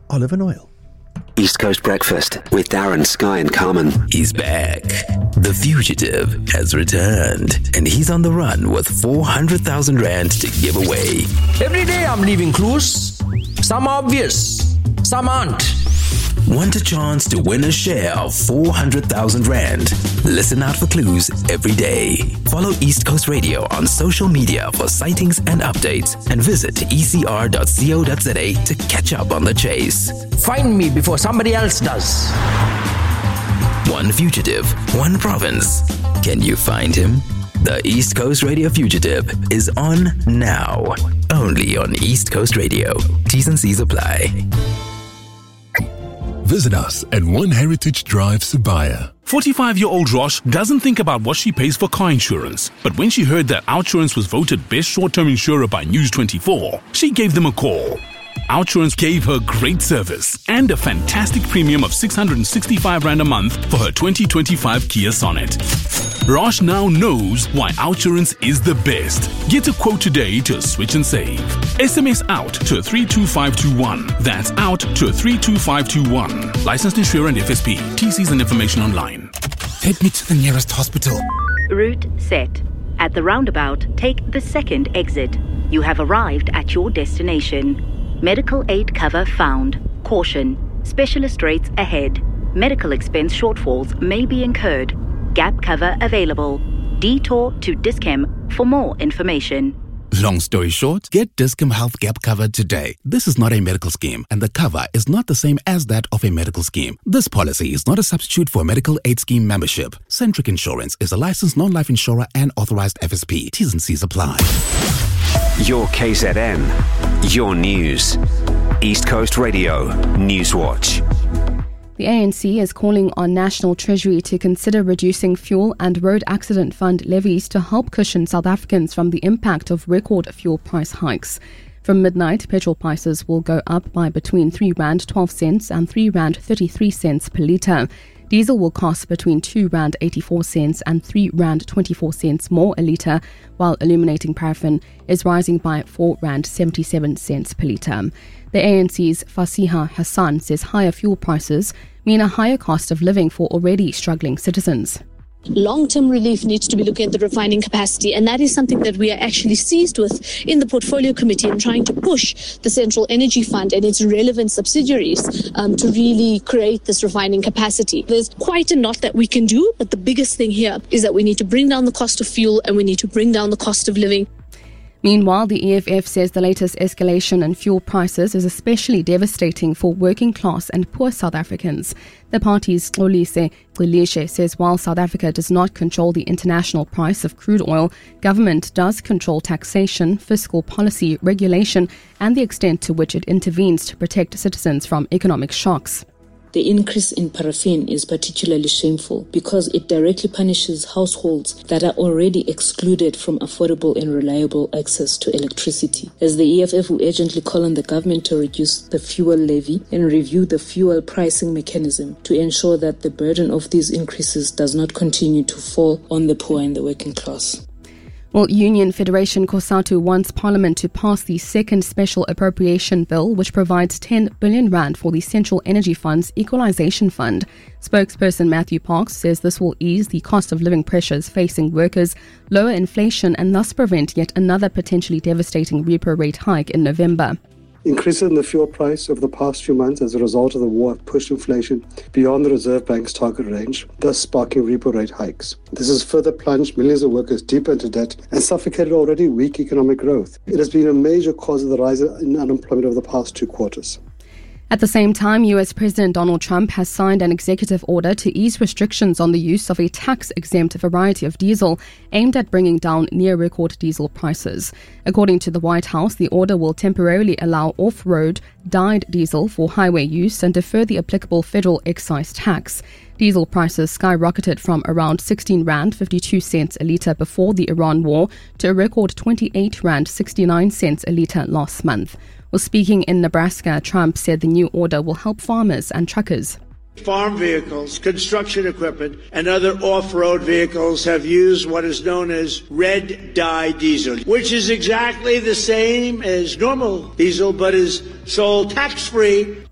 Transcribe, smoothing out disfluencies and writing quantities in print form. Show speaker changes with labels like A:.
A: olive and oil.
B: East Coast Breakfast with Darren, Sky and Carmen.
C: He's back. The fugitive has returned, and he's on the run with 400,000 Rand to give away.
D: Every day I'm leaving clues. Some obvious, some aren't.
C: Want a chance to win a share of 400,000 Rand? Listen out for clues every day. Follow East Coast Radio on social media for sightings and updates, and visit ecr.co.za to catch up on the chase.
D: Find me before somebody else does.
C: One fugitive, one province. Can you find him? The East Coast Radio Fugitive is on now. Only on East Coast Radio. T's and C's apply.
E: Visit us at One Heritage Drive, Sibaya.
F: 45-year-old Rosh doesn't think about what she pays for car insurance. But when she heard that Outsurance was voted best short-term insurer by News 24, she gave them a call. Outsurance gave her great service and a fantastic premium of 665 Rand a month for her 2025 Kia Sonet. Rosh now knows why Outsurance is the best. Get a quote today to switch and save. SMS out to 32521. That's out to 32521. Licensed insurer and FSP. TCs and information online.
E: Take me to the nearest hospital.
G: Route set. At the roundabout, take the second exit. You have arrived at your destination. Medical aid cover found. Caution. Specialist rates ahead. Medical expense shortfalls may be incurred. Gap cover available. Detour to Dis-Chem for more information.
H: Long story short, get Dis-Chem Health Gap cover today. This is not a medical scheme, and the cover is not the same as that of a medical scheme. This policy is not a substitute for medical aid scheme membership. Centric Insurance is a licensed non-life insurer and authorized FSP. T's and C's apply.
B: Your KZN. Your news. East Coast Radio Newswatch.
I: The ANC is calling on National Treasury to consider reducing fuel and road accident fund levies to help cushion South Africans from the impact of record fuel price hikes. From midnight, petrol prices will go up by between R3.12 and R3.33 per litre. Diesel will cost between R2.84 and R3.24 more a litre, while illuminating paraffin is rising by R4.77 per litre. The ANC's Fasiha Hassan says higher fuel prices mean a higher cost of living for already struggling citizens.
J: Long-term relief needs to be looking at the refining capacity, and that is something that we are actually seized with in the Portfolio Committee and trying to push the Central Energy Fund and its relevant subsidiaries to really create this refining capacity. There's quite a lot that we can do, but the biggest thing here is that we need to bring down the cost of fuel and we need to bring down the cost of living.
I: Meanwhile, the EFF says the latest escalation in fuel prices is especially devastating for working class and poor South Africans. The party's Xolise Xilishe says while South Africa does not control the international price of crude oil, government does control taxation, fiscal policy, regulation, and the extent to which it intervenes to protect citizens from economic shocks.
K: The increase in paraffin is particularly shameful because it directly punishes households that are already excluded from affordable and reliable access to electricity. As the EFF will urgently call on the government to reduce the fuel levy and review the fuel pricing mechanism to ensure that the burden of these increases does not continue to fall on the poor and the working class.
I: Well, Union Federation COSATU wants Parliament to pass the second special appropriation bill, which provides 10 billion rand for the Central Energy Fund's Equalisation Fund. Spokesperson Matthew Parks says this will ease the cost of living pressures facing workers, lower inflation, and thus prevent yet another potentially devastating repo rate hike in November.
L: Increases in the fuel price over the past few months as a result of the war have pushed inflation beyond the Reserve Bank's target range, thus sparking repo rate hikes. This has further plunged millions of workers deeper into debt and suffocated already weak economic growth. It has been a major cause of the rise in unemployment over the past 2 quarters.
I: At the same time, US President Donald Trump has signed an executive order to ease restrictions on the use of a tax-exempt variety of diesel aimed at bringing down near-record diesel prices. According to the White House, the order will temporarily allow off-road dyed diesel for highway use and defer the applicable federal excise tax. Diesel prices skyrocketed from around 16.52 a litre before the Iran war to a record 28.69 a litre last month. Well, speaking in Nebraska, Trump said the new order will help farmers and truckers.
M: Farm vehicles, construction equipment, and other off-road vehicles have used what is known as red dye diesel, which is exactly the same as normal diesel, but is sold tax-free